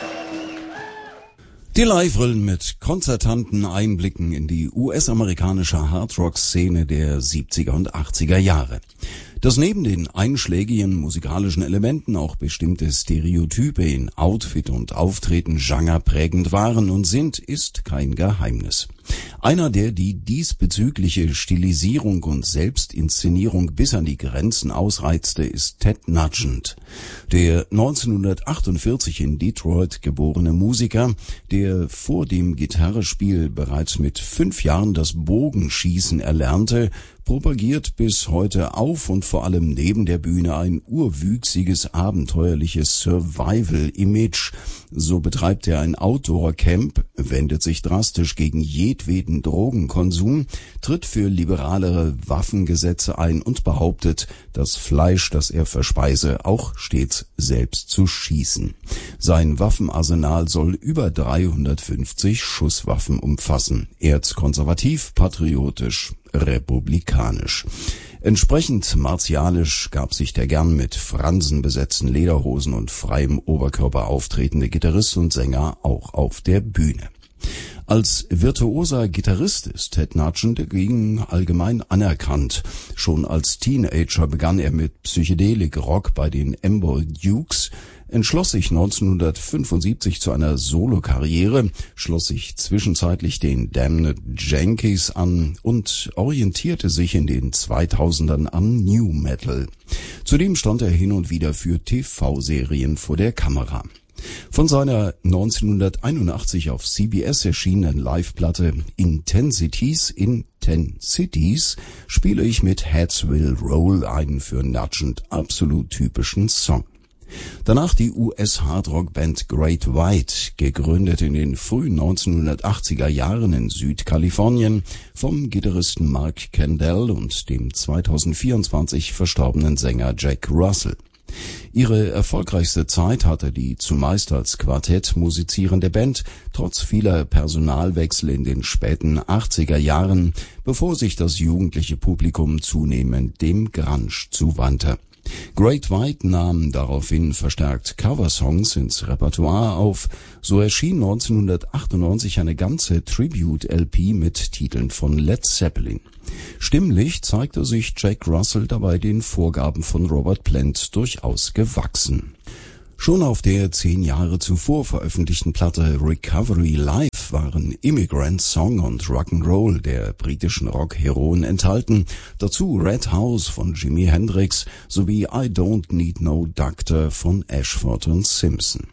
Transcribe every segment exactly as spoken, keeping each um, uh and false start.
Die Live-Rillen mit konzertanten Einblicken in die U S-amerikanische Hardrock-Szene der siebziger und achtziger Jahre. Dass neben den einschlägigen musikalischen Elementen auch bestimmte Stereotype in Outfit und Auftreten genreprägend waren und sind, ist kein Geheimnis. Einer, der die diesbezügliche Stilisierung und Selbstinszenierung bis an die Grenzen ausreizte, ist Ted Nugent. Der neunzehnhundertachtundvierzig in Detroit geborene Musiker, der vor dem Gitarrespiel bereits mit fünf Jahren das Bogenschießen erlernte, propagiert bis heute auf und vor allem neben der Bühne ein urwüchsiges, abenteuerliches Survival-Image. So betreibt er ein Outdoor-Camp, wendet sich drastisch gegen jedweden Drogenkonsum, tritt für liberalere Waffengesetze ein und behauptet, das Fleisch, das er verspeise, auch stets selbst zu schießen. Sein Waffenarsenal soll über dreihundertfünfzig Schusswaffen umfassen. Erzkonservativ, patriotisch, republikanisch. Entsprechend martialisch gab sich der gern mit Fransen besetzten Lederhosen und freiem Oberkörper auftretende Gitarrist und Sänger auch auf der Bühne. Als virtuoser Gitarrist ist Ted Nugent dagegen allgemein anerkannt. Schon als Teenager begann er mit Psychedelik-Rock bei den Amboy Dukes, entschloss sich neunzehnhundertfünfundsiebzig zu einer Solokarriere, schloss sich zwischenzeitlich den Damned Yankees an und orientierte sich in den zweitausendern am New Metal. Zudem stand er hin und wieder für T V-Serien vor der Kamera. Von seiner neunzehnhunderteinundachtzig auf C B S erschienenen Live-Platte Intensities in Ten Cities spiele ich mit Heads Will Roll einen für Nugent absolut typischen Song. Danach die U S-Hardrock-Band Great White, gegründet in den frühen neunzehnhundertachtziger Jahren in Südkalifornien vom Gitarristen Mark Kendall und dem zweitausendvierundzwanzig verstorbenen Sänger Jack Russell. Ihre erfolgreichste Zeit hatte die zumeist als Quartett musizierende Band trotz vieler Personalwechsel in den späten achtziger Jahren, bevor sich das jugendliche Publikum zunehmend dem Grunge zuwandte. Great White nahm daraufhin verstärkt Coversongs ins Repertoire auf, so erschien neunzehnhundertachtundneunzig eine ganze Tribute-L P mit Titeln von Led Zeppelin. Stimmlich zeigte sich Jack Russell dabei den Vorgaben von Robert Plant durchaus gewachsen. Schon auf der zehn Jahre zuvor veröffentlichten Platte Recovery Live waren Immigrant Song und Rock'n'Roll der britischen Rock-Heroen enthalten, dazu Red House von Jimi Hendrix sowie I Don't Need No Doctor von Ashford und Simpson.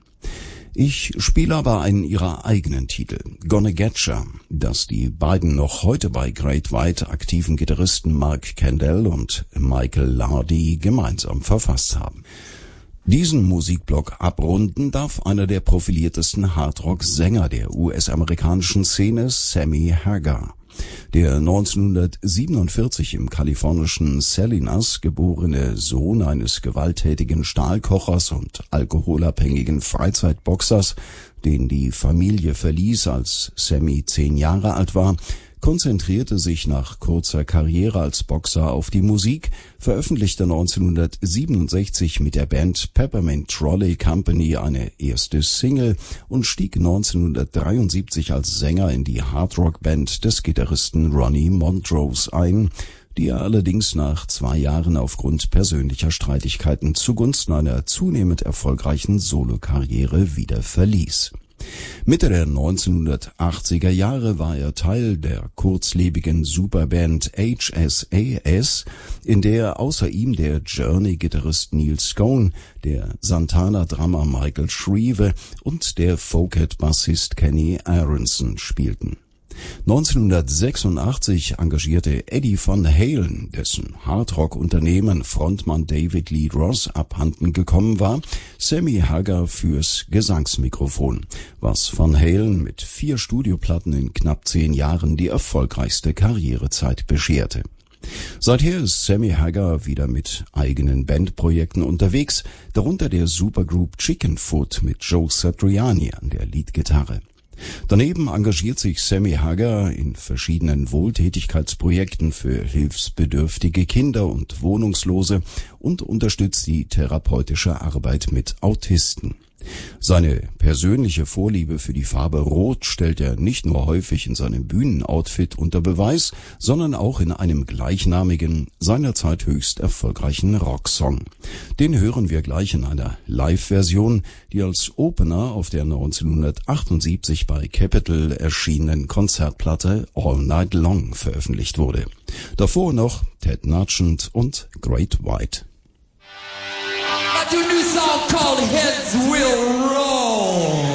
Ich spiele aber einen ihrer eigenen Titel, Gonna Getcha, das die beiden noch heute bei Great White aktiven Gitarristen Mark Kendall und Michael Lardy gemeinsam verfasst haben. Diesen Musikblock abrunden darf einer der profiliertesten Hardrock-Sänger der U S-amerikanischen Szene, Sammy Hagar. Der neunzehnhundertsiebenundvierzig im kalifornischen Salinas geborene Sohn eines gewalttätigen Stahlkochers und alkoholabhängigen Freizeitboxers, den die Familie verließ, als Sammy zehn Jahre alt war, konzentrierte sich nach kurzer Karriere als Boxer auf die Musik, veröffentlichte neunzehnhundertsiebenundsechzig mit der Band Peppermint Trolley Company eine erste Single und stieg neunzehnhundertdreiundsiebzig als Sänger in die Hardrock-Band des Gitarristen Ronnie Montrose ein, die er allerdings nach zwei Jahren aufgrund persönlicher Streitigkeiten zugunsten einer zunehmend erfolgreichen Solokarriere wieder verließ. Mitte der neunzehnhundertachtziger Jahre war er Teil der kurzlebigen Superband H S A S, in der außer ihm der Journey-Gitarrist Neil Scone, der Santana-Drummer Michael Shrieve und der Folkhead-Bassist Kenny Aronson spielten. neunzehnhundertsechsundachtzig engagierte Eddie Van Halen, dessen Hardrock-Unternehmen Frontmann David Lee Roth abhanden gekommen war, Sammy Hagar fürs Gesangsmikrofon, was Van Halen mit vier Studioplatten in knapp zehn Jahren die erfolgreichste Karrierezeit bescherte. Seither ist Sammy Hagar wieder mit eigenen Bandprojekten unterwegs, darunter der Supergroup Chickenfoot mit Joe Satriani an der Leadgitarre. Daneben engagiert sich Sammy Hagar in verschiedenen Wohltätigkeitsprojekten für hilfsbedürftige Kinder und Wohnungslose und unterstützt die therapeutische Arbeit mit Autisten. Seine persönliche Vorliebe für die Farbe Rot stellt er nicht nur häufig in seinem Bühnenoutfit unter Beweis, sondern auch in einem gleichnamigen, seinerzeit höchst erfolgreichen Rocksong. Den hören wir gleich in einer Live-Version, die als Opener auf der neunzehnhundertachtundsiebzig bei Capitol erschienenen Konzertplatte All Night Long veröffentlicht wurde. Davor noch Ted Nugent und Great White. A new song called Heads Will Roll.